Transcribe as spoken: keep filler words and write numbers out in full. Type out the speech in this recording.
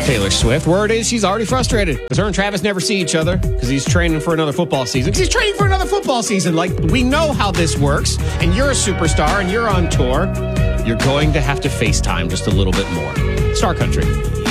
Taylor Swift. Word is she's already frustrated because her and Travis never see each other because he's training for another football season. Because he's training for another football season. Like, we know how this works, and you're a superstar and you're on tour. You're going to have to FaceTime just a little bit more. Star Country.